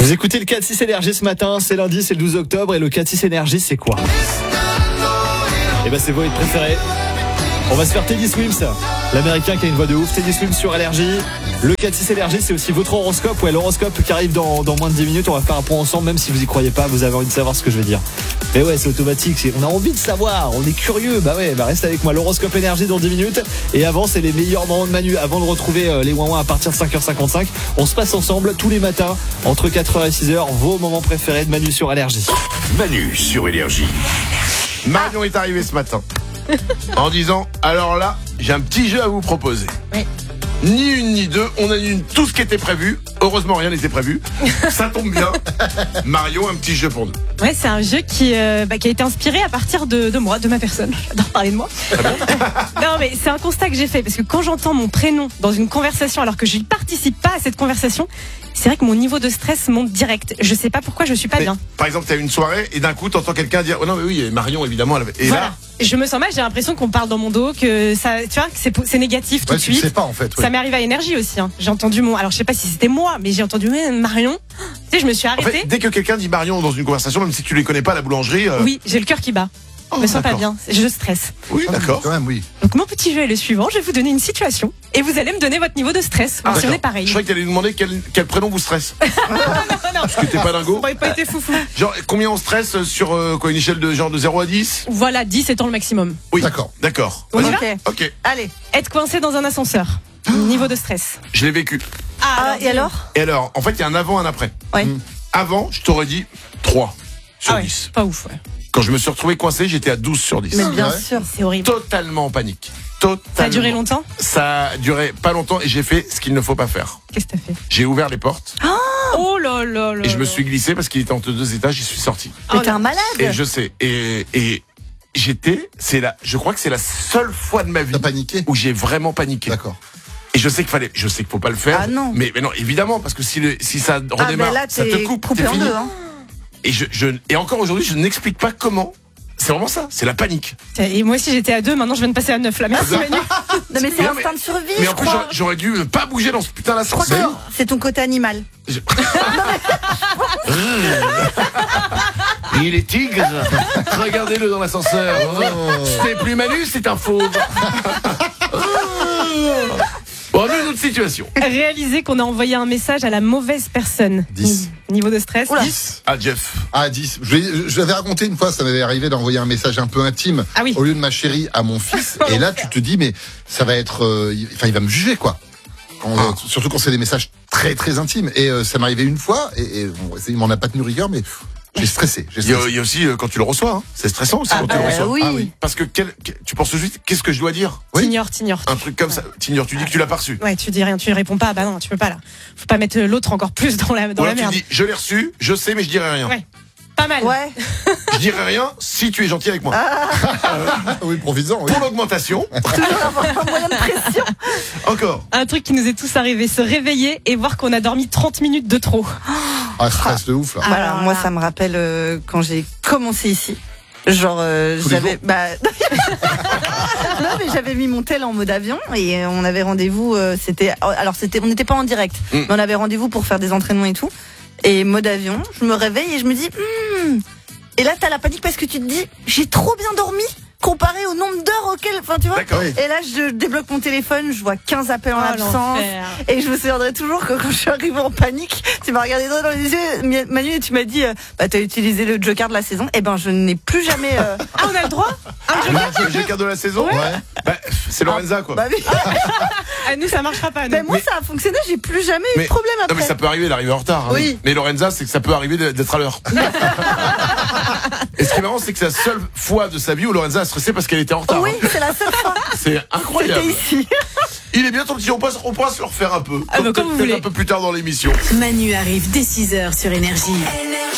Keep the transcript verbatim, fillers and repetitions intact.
Vous écoutez le quatre six Énergie ce matin, c'est lundi, c'est le douze octobre et le quatre six Énergie c'est quoi? Eh ben c'est vos hits préférés. On va se faire Teddy Swims, l'américain qui a une voix de ouf. Teddy Swims sur Énergie. Le quatre six Énergie, c'est aussi votre horoscope. Ouais, l'horoscope qui arrive dans, dans moins de dix minutes. On va faire un point ensemble, même si vous y croyez pas, vous avez envie de savoir ce que je vais dire. Mais ouais, c'est automatique. C'est, on a envie de savoir. On est curieux. Bah ouais, bah reste avec moi. L'horoscope Énergie dans dix minutes. Et avant, c'est les meilleurs moments de Manu. Avant de retrouver euh, les ouin-ouin à partir de cinq heures cinquante-cinq. On se passe ensemble tous les matins, entre quatre heures et six heures. Vos moments préférés de Manu sur Énergie. Manu sur Énergie. Marion est arrivée ce matin en disant alors là, j'ai un petit jeu à vous proposer. Oui. Ni une ni deux, on annule tout ce qui était prévu. Heureusement, rien n'était prévu. Ça tombe bien. Marion, un petit jeu pour nous. Ouais, c'est un jeu qui, euh, bah, qui a été inspiré à partir de, de moi, de ma personne. J'adore parler de moi. Ah bon Non, mais c'est un constat que j'ai fait parce que quand j'entends mon prénom dans une conversation alors que je ne participe pas à cette conversation, c'est vrai que mon niveau de stress monte direct. Je sais pas pourquoi je suis pas Mais, bien. par exemple, tu as une soirée et d'un coup, tu entends quelqu'un dire oh non, mais oui, Marion, évidemment. Elle avait... Et Voilà. là, Je me sens mal, j'ai l'impression qu'on parle dans mon dos, que ça, tu vois, que c'est, c'est négatif tout Ouais, de tu suite. sais pas en fait. Ouais. Ça m'est arrivé à Énergie aussi. Hein. J'ai entendu mon. Alors je sais pas si c'était moi, mais j'ai entendu mais Marion. Tu sais, je me suis en arrêtée. fait, dès que quelqu'un dit Marion dans une conversation, même si tu les connais pas à la boulangerie. euh, Oui, j'ai le cœur qui bat. oh, Je me sens pas d'accord. bien. Je stresse. Oui, Ah, d'accord. Quand même, oui. Donc mon petit jeu est le suivant. Je vais vous donner une situation et vous allez me donner votre niveau de stress. Ah, Voir si on d'accord. est pareil. Je croyais que tu allais nous demander quel, quel prénom vous stresse. non, non. Parce que t'es pas dingo. On n'aurait pas été foufou. Genre, combien on stresse sur euh, quoi, une échelle de genre de zéro à dix? Voilà, dix étant le maximum. Oui. D'accord. D'accord. On y Vas-y. va ? Ok. Allez. Être coincé dans un ascenseur. Niveau de stress. Je l'ai vécu. Ah, et alors Et alors, en fait, il y a un avant, un après. Ouais. Mm. Avant, je t'aurais dit trois sur Ah ouais, dix. pas ouf. Ouais. Quand je me suis retrouvé coincé, j'étais à douze sur dix. Mais bien Ouais. sûr. C'est horrible. Totalement en panique. Totalement. Ça a duré longtemps ? Ça a duré pas longtemps et j'ai fait ce qu'il ne faut pas faire. Qu'est-ce que t'as fait ? J'ai ouvert les portes Oh là là là. et je me là. suis glissé parce qu'il était entre deux étages, j'y suis sorti. Oh Mais t'es là. un malade. Et je sais. Et, et j'étais, c'est la, je crois que c'est la seule fois de ma vie T'as paniqué? où j'ai vraiment paniqué. D'accord. Et je sais qu'il fallait, je sais qu'il faut pas le faire. Ah non. Mais, mais non, évidemment, parce que si, le, si ça Ah, redémarre, ben là, ça te t'es coupe, coupé t'es en fini. deux. Hein. Et je, je, et encore aujourd'hui, je n'explique pas comment. C'est vraiment ça, c'est la panique. Et moi aussi j'étais à deux, maintenant je viens de passer à neuf là. Merci Manu. Non, mais c'est Mais- l'instinct de survie, Mais je en plus, crois. j'aurais, j'aurais dû pas bouger dans ce putain Je crois d'ascenseur. que c'est ton côté animal. Je- Il est tigre. Regardez-le dans l'ascenseur. C'est plus Manu, c'est un fauve. Bon, nous, une autre situation. Réaliser qu'on a envoyé un message à la mauvaise personne. dix. Niveau de stress. Oula. dix. Ah, Jeff. Ah, dix. Je, vais- je l'avais raconté une fois, ça m'avait arrivé d'envoyer un message un peu intime Ah oui. au lieu de ma chérie à mon fils. Et là, tu te dis, mais ça va être. euh, il- Enfin, il va me juger, quoi. Quand- Ah. Surtout quand c'est des messages très, très intimes. Et euh, ça m'est arrivé une fois, et, et bon, il m'en a pas tenu rigueur, mais pff, j'ai stressé. J'ai Il y, a, stressé. il y a aussi euh, quand tu le reçois. Hein. C'est stressant aussi Ah quand bah tu le reçois. oui. Ah oui. Parce que quel, quel- tu penses juste, qu'est-ce que je dois dire? Oui. T'ignores, t'ignores. Un truc comme ça. T'ignores, tu dis que tu l'as pas reçu. Ouais, tu dis rien, tu réponds pas. Bah non, tu peux pas là. Faut pas mettre l'autre encore plus dans la, dans Ou la alors tu merde. dis, je l'ai reçu, je sais, mais je dirai rien. Ouais. Pas mal. Ouais. Je dirai rien si tu es gentil avec moi. Ah oui, profites-en, oui. Pour l'augmentation, Toujours avoir un moyen de pression. encore. Un truc qui nous est tous arrivé, se réveiller et voir qu'on a dormi trente minutes de trop. Ah, stress de ouf, là. Bah alors, Alors moi, là. ça me rappelle euh, quand j'ai commencé ici. Genre, euh, Tous les j'avais. jours Bah... non, mais j'avais mis mon tel en mode avion et on avait rendez-vous. euh, c'était. Alors, c'était. On n'était pas en direct, Mm. mais on avait rendez-vous pour faire des entraînements et tout. Et mode avion, je me réveille et je me dis. Hmm. Et là, t'as la panique parce que tu te dis, j'ai trop bien dormi comparé au nombre d'heures auxquelles. Enfin, tu vois. D'accord. Oui. Et là, je débloque mon téléphone, je vois quinze appels en Oh, absence. l'enfer. Et je me souviendrai toujours que quand je suis arrivée en panique, tu m'as regardé droit dans les yeux, Manu, et tu m'as dit, euh, bah, t'as utilisé le joker de la saison. Et ben, je n'ai plus jamais. euh, Ah, on a le droit. Un joker. Le joker de la saison. Ouais. Bah, c'est Lorenza, quoi. bah oui. Ah, nous ça marchera pas. Nous. Ben moi Mais- ça a fonctionné, j'ai plus jamais eu Mais- de problème Non, après. mais ça peut arriver d'arriver en retard. hein. Oui. Mais Lorenza, c'est que ça peut arriver d'être à l'heure. Et ce qui est marrant, c'est que c'est la seule fois de sa vie où Lorenza a stressé parce qu'elle était en retard. Oui, hein. c'est la seule fois. C'est incroyable. C'était ici. Il est bien ton petit, on, passe, on pourra se le refaire un peu. Ah, bah, comme vous Peut-être voulez. un peu plus tard dans l'émission. Manu arrive dès six heures sur Énergie.